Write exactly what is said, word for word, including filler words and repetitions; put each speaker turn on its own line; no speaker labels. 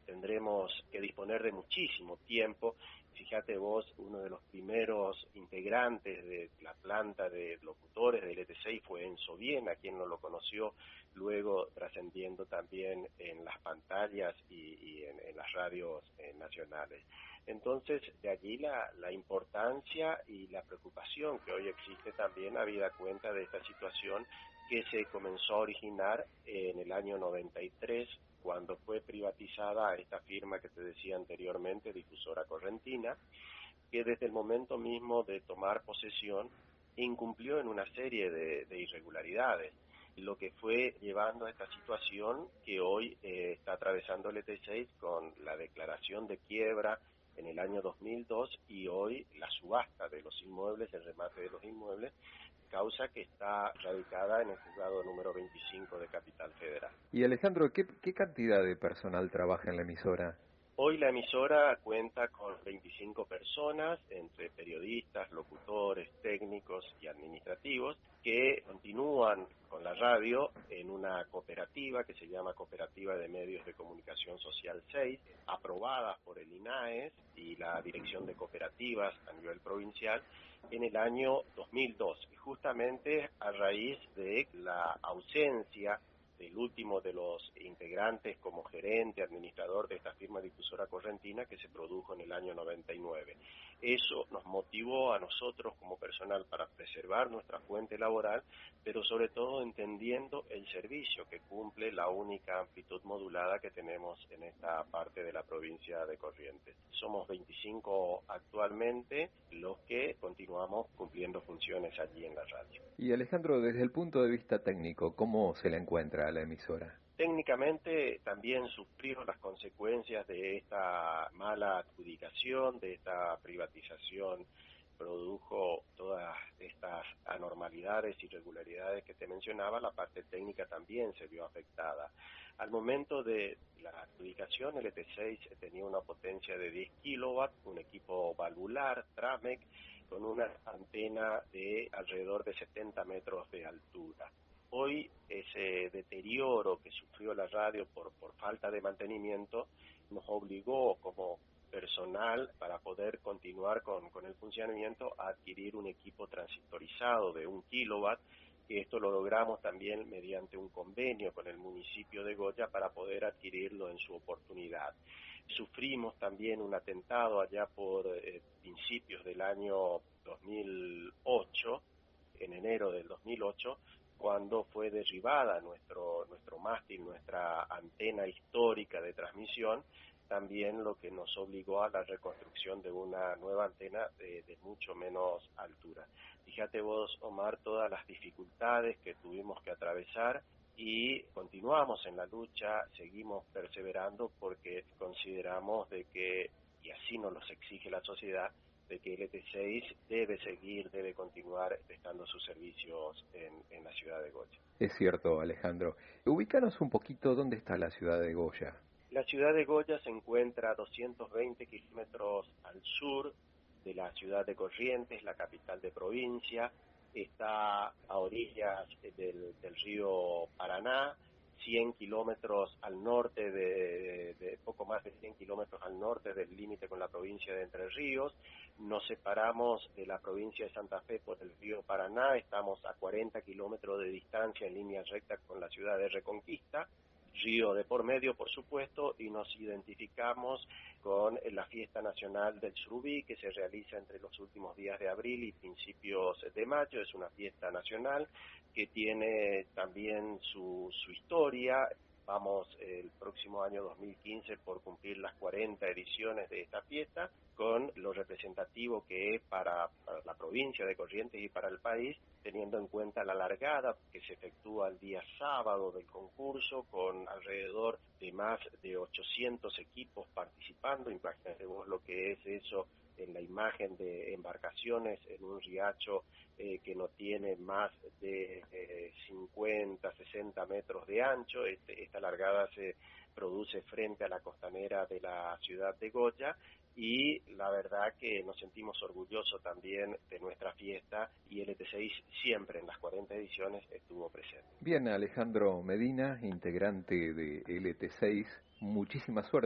tendremos que disponer de muchísimo tiempo. Fíjate vos, uno de los primeros integrantes de la planta de locutores del E T seis fue Enzo Viena, quien no lo conoció, luego trascendiendo también en las pantallas y, y en, en las radios eh, nacionales. Entonces, de allí la, la importancia y la preocupación que hoy existe también habida cuenta de esta situación que se comenzó a originar en el año noventa y tres, cuando fue privatizada esta firma que te decía anteriormente, Difusora Correntina, que desde el momento mismo de tomar posesión incumplió en una serie de, de irregularidades, lo que fue llevando a esta situación que hoy eh, está atravesando el E T seis con la declaración de quiebra en el año dos mil dos y hoy la subasta de los inmuebles, el remate de los inmuebles, causa que está radicada en el juzgado número veinticinco de Capital Federal.
Y Alejandro, ¿qué, qué cantidad de personal trabaja en la emisora?
Hoy la emisora cuenta con veinticinco personas, entre periodistas, locutores, técnicos y administrativos, que continúan con la radio en una cooperativa que se llama Cooperativa de Medios de Comunicación Social seis, aprobada por el INAES y la Dirección de Cooperativas a nivel provincial en el año dos mil dos, y justamente a raíz de la ausencia del último de los integrantes como gerente, administrador de esta firma difusora correntina que se produjo en el año noventa y nueve. Eso nos motivó a nosotros como personal para preservar nuestra fuente laboral, pero sobre todo entendiendo el servicio que cumple la única amplitud modulada que tenemos en esta parte de la provincia de Corrientes. Somos veinticinco actualmente los que continuamos cumpliendo funciones allí en la radio.
Y Alejandro, desde el punto de vista técnico, ¿cómo se la encuentra a la emisora?
Técnicamente también sufrió las consecuencias de esta mala adjudicación, de esta privatización, produjo todas estas anormalidades, irregularidades que te mencionaba. La parte técnica también se vio afectada. Al momento de la adjudicación, el E T seis tenía una potencia de diez kilowatts, un equipo valvular, Tramec, con una antena de alrededor de setenta metros de altura. Hoy ese deterioro que sufrió la radio por, por falta de mantenimiento nos obligó como personal para poder continuar con, con el funcionamiento a adquirir un equipo transistorizado de un kilowatt, que esto lo logramos también mediante un convenio con el municipio de Goya para poder adquirirlo en su oportunidad. Sufrimos también un atentado allá por eh, principios del año dos mil ocho, en enero del dos mil ocho, cuando fue derribada nuestro, nuestro mástil, nuestra antena histórica de transmisión, también lo que nos obligó a la reconstrucción de una nueva antena de, de mucho menos altura. Fíjate vos, Omar, todas las dificultades que tuvimos que atravesar y continuamos en la lucha, seguimos perseverando porque consideramos de que, y así nos los exige la sociedad, de que el E T seis debe seguir, debe continuar prestando sus servicios en, en la ciudad de Goya.
Es cierto, Alejandro. Ubícanos un poquito dónde está la ciudad de Goya.
La ciudad de Goya se encuentra a doscientos veinte kilómetros al sur de la ciudad de Corrientes, la capital de provincia. Está a orillas del, del río Paraná, cien kilómetros al norte, de, de, de poco más de cien kilómetros al norte del límite con la provincia de Entre Ríos. Nos separamos de la provincia de Santa Fe por el río Paraná, estamos a cuarenta kilómetros de distancia en línea recta con la ciudad de Reconquista, río de por medio, por supuesto, y nos identificamos con la Fiesta Nacional del Surubí, que se realiza entre los últimos días de abril y principios de mayo. Es una fiesta nacional que tiene también su, su historia. Vamos el próximo año dos mil quince por cumplir las cuarenta ediciones de esta fiesta, con lo representativo que es para, para la provincia de Corrientes y para el país, teniendo en cuenta la largada que se efectúa el día sábado del concurso, con alrededor de más de ochocientos equipos participando. Imagínate vos lo que es eso en la imagen de embarcaciones en un riacho eh, que no tiene más de eh, cincuenta, sesenta metros de ancho. Este, esta largada se produce frente a la costanera de la ciudad de Goya, y la verdad que nos sentimos orgullosos también de nuestra fiesta, y el E T seis siempre en las cuarenta ediciones estuvo presente.
Bien, Alejandro Medina, integrante de L T seis, muchísima suerte.